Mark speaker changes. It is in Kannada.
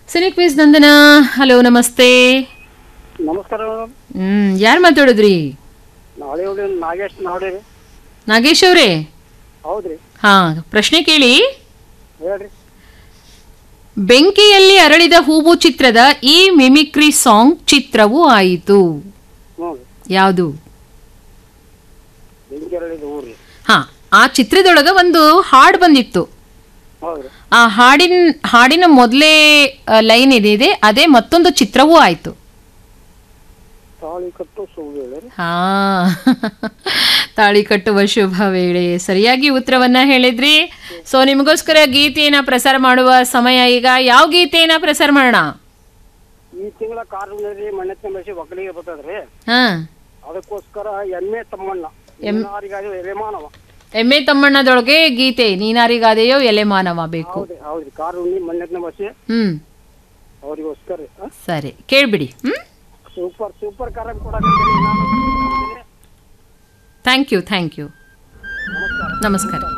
Speaker 1: ಸಿನಿ ಕ್ವಿಜ್ ನಂದನ. ಹಲೋ, ನಮಸ್ತೆ.
Speaker 2: ನಮಸ್ಕಾರ.
Speaker 1: ಯಾರು ಮಾತಾಡಿದ್ರಿ?
Speaker 2: ನಾಗೇಶ್ ನೋಡಿರಿ.
Speaker 1: ನಾಗೇಶ್ ಅವರೇ?
Speaker 2: ಹೌದ್ರಿ.
Speaker 1: ಹಾ, ಪ್ರಶ್ನೆ ಕೇಳಿ.
Speaker 2: ಹೇಳ್ರಿ.
Speaker 1: ಬೆಂಕಿಯಲ್ಲಿ ಅರಳಿದ ಹೂವು ಚಿತ್ರದ ಈ ಮಿಮಿಕ್ರಿ ಸಾಂಗ್ ಚಿತ್ರವೂ ಆಯಿತು. ಯಾವುದು? ಹಾ, ಆ ಚಿತ್ರದೊಳಗ ಒಂದು ಹಾಡು ಬಂದಿತ್ತು. ಆ ಹಾಡಿನ ಮೊದಲೇ ಲೈನ್ ಏನಿದೆ ಅದೇ ಮತ್ತೊಂದು ಚಿತ್ರವೂ ಆಯ್ತು. ಹಾ, ತಾಳಿ ಕಟ್ಟುವ ಶುಭ ವೇಳೆ. ಸರಿಯಾಗಿ ಉತ್ತರವನ್ನ ಹೇಳಿದ್ರಿ. ಸೊ ನಿಮಗೋಸ್ಕರ ಗೀತೆಯನ್ನ ಪ್ರಸಾರ ಮಾಡುವ ಸಮಯ ಈಗ. ಯಾವ ಗೀತೆಯನ್ನ ಪ್ರಸಾರ ಮಾಡೋಣ?
Speaker 2: ಈ ತಿಂಗಳ ಕಾರ್ಯಕ್ರಮದಲ್ಲಿ ಮಣ್ಣೆತ್ತಿನ ಬಸಿ ಒಕ್ಕಲಿಗೆ ಬರ್ತದ್ರಿ.
Speaker 1: ಹಾ,
Speaker 2: ಅದಕ್ಕೋಸ್ಕರ ಎಮ್ಮೆ ತಮ್ಮಣ್ಣ ಎಲೆಮಾನವ.
Speaker 1: ಎಮ್ಮೆ ತಮ್ಮಣ್ಣದೊಳಗೆ ಗೀತೆ ನೀನಾರಿಗಾದೆಯೋ ಎಲೆ ಮಾನವ ಬೇಕು.
Speaker 2: ಹೌದ್ರಿ. ಕಾರುಣಿ ಮಣ್ಣೆತ್ತಿನ ಬಸಿ ಅವರಿಗೋಸ್ಕರ.
Speaker 1: ಸರಿ, ಕೇಳ್ಬಿಡಿ.
Speaker 2: ಸೂಪರ್ ಕಾರ್ಯ ಕೂಡ.
Speaker 1: Thank you. ನಮಸ್ಕಾರ.